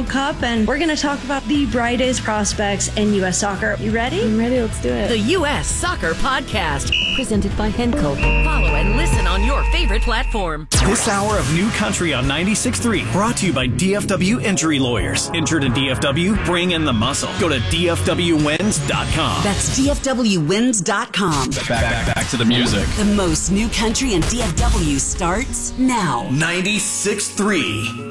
World Cup, and we're going to talk about the brightest prospects in U.S. soccer. You ready? I'm ready. Let's do it. The U.S. Soccer Podcast, presented by Henkel. Follow and listen on your favorite platform. This hour of New Country on 96.3, brought to you by DFW Injury Lawyers. Injured in DFW? Bring in the muscle. Go to DFWWins.com. That's DFWWins.com. Back to the music. The most new country in DFW starts now. 96.3.